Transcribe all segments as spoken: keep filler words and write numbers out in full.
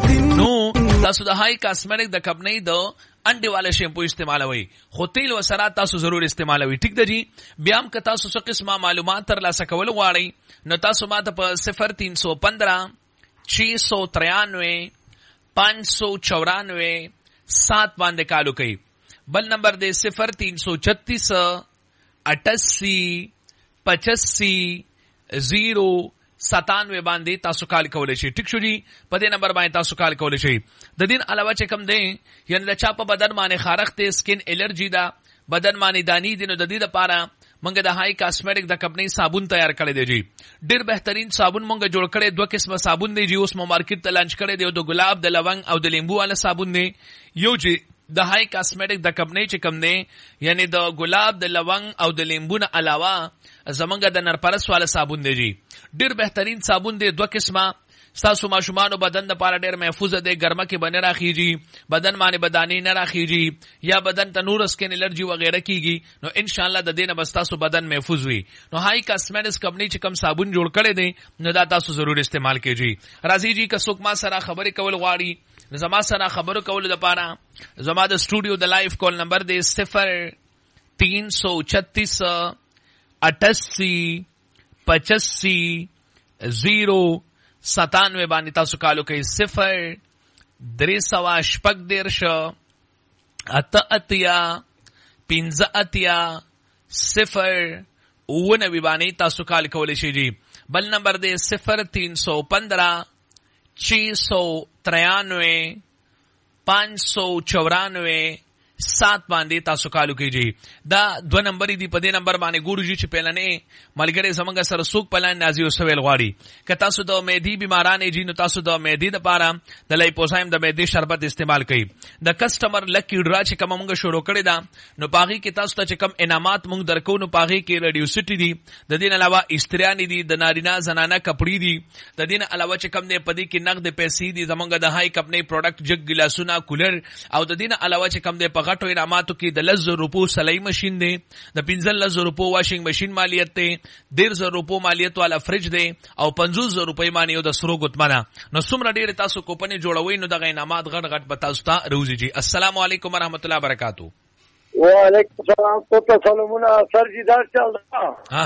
نو تاسو د هاي کاسمیټک د کمپنی د انډي والا شیمپو استعمالوي خو تیل و سره تاسو ضرور استعمالوي ټیک ده جی بیا هم که تاسو څه قسمه معلومات تر لاسه کول غواړئ نو تاسو ماته په صفر تین سو پندرہ چھ سو ترانوے پانچ سو چورانوے سات باندې کالو کوي بل نمبر دے صفر تین سو چھتیس اٹاسی پچاسی زیرو ستانوے باندې تاسو کال کولای شئ ټیک شو جی په دې نمبر باندې تاسو کال کولای شئ د دین علاوه چې کم دی یعنی د چا په بدن باندې خارښت دی سکین الرجی دا بدن باندې دانی دي نو د دې لپاره مونږ د هاي کاسمیټک د کمپنی صابون تیار کړی دی جی ډیر بهترین صابون مونږ جوړ کړی دوه قسمه صابون دی جی اوس مو مارکیټ ته لانچ کړی دی د ګلاب د لونګ او د لیمبو والا صابون دی یو جی د هاي کاسمیټک د کمپنی چې کم دی یعنی د ګلاب د لونګ او د لیمبو نه علاوه زمونږ د نرپرس والا صابون دی جی ډیر بهترین صابون دی دوه قسمه ستاسو ماشومانو بدن د پاره ډیر محفوظ دی ګرمه کې بنه راخیږي بدن باندې بدانی نه راخیږي یا بدن ته نور سکین الرجی وغیرہ کیږي نو ان شاء الله د دینه بس تاسو بدن محفوظ وي نو هاي کاسمیټکس کمپنی چې کم صابون جوړ کړي دی نو دا تاسو ضرور استعمال کیږي راضی جی که څوک ما سره خبرې کول غواړي زما سره خبرو کول د پاره زما د سټوډیو د لایف کال نمبر دی صفر تین سو چھتیس اٹاسی پچاسی زیرو ستانوے باندې تاسو کالو کوي صفر درې سوا شپږ دیرش اته اتیا پنځه اتیا صفر اوه نوي باندې تاسو کال کولی شئ جی بل نمبر دی صفر تین سو پندرہ چھ سو ترانوے پانچ سو چورانوے سات باندې تاسو کالو کیږي دا دو نمبر دی په دې نمبر باندې ګورو چې پهلنې ملګری زمونږ سره سوق پلان نازي او سویل غواړي که تاسو د مېدی بیمارانې جی نو تاسو د مېدی د پاره د لایپوزایم د مېدی شربت استعمال کړئ د کسٹمر لکی ډرا چې کوم موږ شروع کړی دا نو پاغي کې تاسو ته چې کم انعامات موږ درکو نو پاغي کې ریډیوسټی دی د دین علاوه استریانی دی د نارینه زنانه کپړی دی د دین علاوه چې کم نه پدې کې نقد پیسې دی زمونږ د هاي کمپنی پروډکټ جګ ګلاسونه کولر او د دین علاوه چې کم نه غټو انعاماتو کې د لز روپو سلای ماشين دی د پنځل لز روپو واشنګ ماشين مالیت دی ډیر زر روپو مالیت والا فرج دی او پنځوس زر روپۍ باندې یو د سرو ګوتمنه نو څومره ډیر تاسو کوپنې جوړوي نو دغه انعامات غټ غټ به تاسو ته روزي جی السلام علیکم ورحمت الله وبرکاتو وعلیکم السلام تو سلامونه سر جی دار چل ها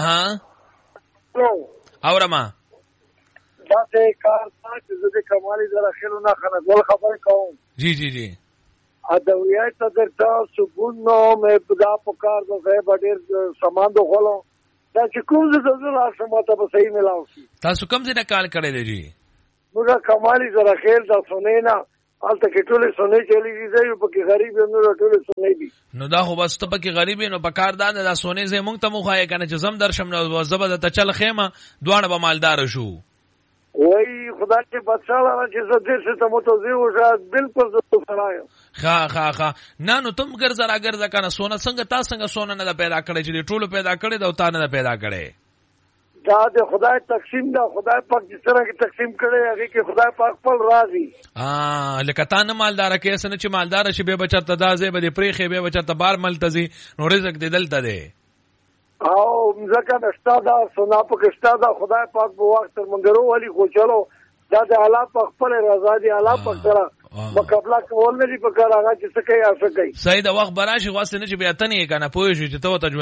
ها اورما دا څه کار چې د کمالي زره خلونو نه خنه ګول خبره کوم جی جی جی ادویات تدرتا سبونو مې بدا پکار دو غه بډیر سامان دو غولو دا چې کوم څه زړه سماته په صحیح ملاو شي تاسو کوم ځای نه کال کړی دی جی نو دا کمالي زره خیر دا سنینا الته کې ټولې سنې چلی دي زه په کې غریب یم نو ټولې سنې دي نو دا خو بس ته په کې غریب نو په کار دا دا سنې زه مونږ ته مو خای کنه چې زم درشم نو زبر ته چل خیمه دوانه به مالدار شو وای خدا دې بچاله چې زه دې څه ته متوجه وشه بالکل زه سرایم خا خا خا نه نو تم ګرځا را ګرځا کنه سونه څنګه تا څنګه سونه نه پیدا کړی چې ټولو پیدا کړی دا تا نه پیدا کړی دا د خدای تقسیم دا خدای پاک جس طرح کی تقسیم کړي هغه کې خدای پاک خپل راضي اه لکه تا نه مالدار کې سن چې مالدار شي به بچا ته دا زه به پریخه به بچا ته بار ملتزي نو رزق دې دلته دی او مزکه نشتا دا سونا پکشتا دا خدای پاک په وخت تر منګرو والی خو چلو دا د الله په خپل رضا دی الله په سره مقابله کول نه دی په کار هغه چې څه کوي څه کوي صحیح دا وخت براشي واسه نه چې بیا تنه کنه پوه شو چې ته ته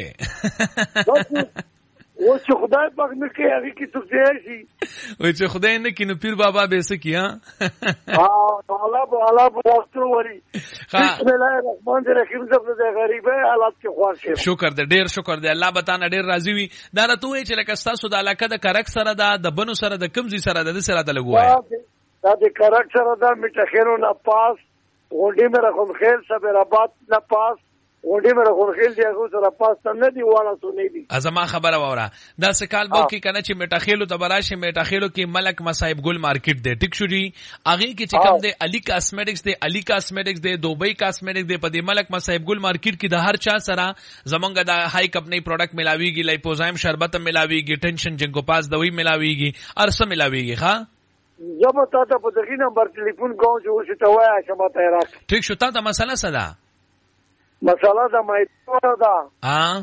ژوندې و چې خدای پاک نه کوي هغه کې څه شي و چې خدای نه کینو پیر بابا به څه کیا ها الله په الله په وخت وري بسم الله الرحمن الرحیم زبر د غریبه حالات کې خوښ شکر دې ډیر شکر دې الله بتانه ډیر راضي وي دا راته وي چې لکه تاسو د علاقه د کرک سره دا د بنو سره د کمزي سره د سره د لګوي دا د کرک سره دا میټه خیرو نه پاس غونډې مې راخون خیر صبر آباد نه پاس وډې مې راغون خېل دی هغه سره پاس نه دی واړه سونې دي ازما خبره وره دا سکال بو کې کنه چې میټاخیلو ته براشه میټاخیلو کې ملک مصاحب ګل مارکیټ دی ټیک شو جی اغه کې چې کوم دی علی کاسمیټکس دی علی کاسمیټکس دی دوبئی کاسمیټکس دی په دې ملک مصاحب ګل مارکیټ کې د هر چا سره زمونږ د هاي کمپنی پروډکټ ملاويږي لایپوزایم شربت ملاويږي ټینشن جنگو پاس دوی ملاويږي ارسه ملاويږي ها زما ته په دغه نمبر ټلیفون کوم چې وښه ته وای چې ما ته راک ټیک شو تا د مسله صدا مساله دا مایته دا ها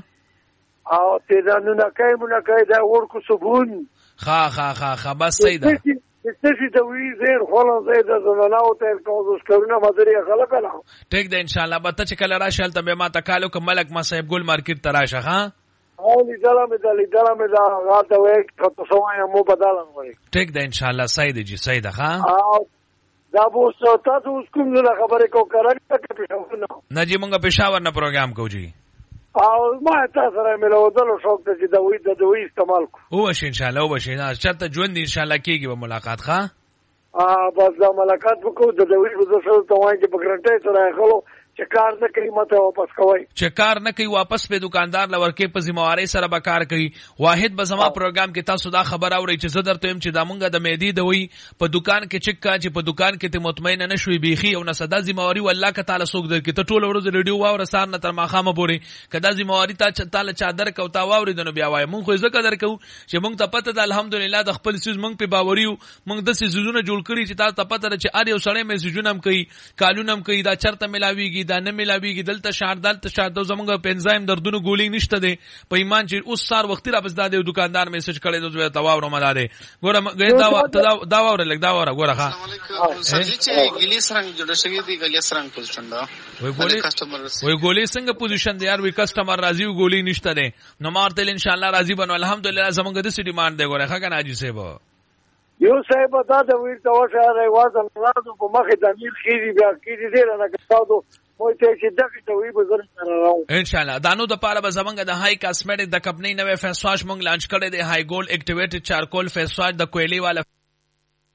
او ته دا نو نه کوي مونږ کوي دا ورکو صبون خا خا خا خا بس صحیح ده چې ته وی زیر خلل زید زناو ته کوم کارونه مدري خلک نه ټیک ده ان شاء الله. بته چې کله راشه تل به ما تکالو کوم ملک ما صاحب ګل مارکیټ تراشه ها او لیدله مې دا لیدله مې دا راته وای ته سوای مو بدلم وای ټیک ده ان شاء الله. صحیح دی جی صحیح ده ها. دا بو تاسو اوس کوم نه خبرې کو کړل ته پېښور نه نه جی مونږه پېښور نه پروګرام کوو جی. او ما تاسو سره ملو دلو شوق ته چې دا وی د دوی استعمال کو او وش ان شاء الله او وش نه چرته ژوند ان شاء الله کیږي به ملاقات ښا. ا بس دا ملاقات وکړو د دوی په څیر ته وایي چې په ګرانټي سره غلو چې کار نه کوي ماته واپس کوي چې کار نه کوي واپس په دکاندار لور کې په ذمہواری سره به کار کوي. واحد به زما پروګرام کې تاسو دا خبر اورئ چې زه درته يم چې دا مونږه د مېدی دوی په دکان کې چک کا چې په دکان کې ته مطمئن نه شوي بيخي او نه صدا ذمہواری والله ک تعالی سوق در کې ته ټول ورځ ریډیو واو رسار نه تر ماخامه پوري کدا ذمہواری تا تعالی چادر کوتا واوري دنو بیا وای مونږ خو ځکه درکو چې مونږ ته پته ده الحمدلله د خپل سیز مونږ په باوریو مونږ د سیزونه جوړ کړی چې تاسو ته پته ده چې ار یو سړی میسجونه هم کوي کالونه هم کوي دا چرته ملاويږي دا نه ملاويږي دلته شار دلته شار د زمونږ پنځایم دردونو ګولې نشته دي په ایمان چې اوس سار وختي را بس دا د دکاندار میسج کړي دوی ته واورو مداده ګوره دا دا واور لګ دا وره ګوره ها سړي چې ګلیس رنگ جوړ شوی دی ګلیس رنگ پوزیشن دا وای ګولې کسٹمر وای ګولې څنګه پوزیشن دی یار وای کسٹمر راضي ګولې نشته دي نو مارته ان شاء الله راضي بنو الحمدلله زمونږ د سټی ډیماند دی ګوره ښه کنه اجي سیبو یو صاحب دا د ویر توشه راوځه راځو په مخه د امیر خيري بیا کیږي دې نه کاوه مو ته چې دغه ته وی بزر سره راو ان شاء الله دانو د پاره به زمونږ د هاي کاسمیټک د کمپنی نوې فیس واش مونږ لانچ کړی دی هاي ګولډ اکټیویټډ چارکول فیس واش د کوئلی والا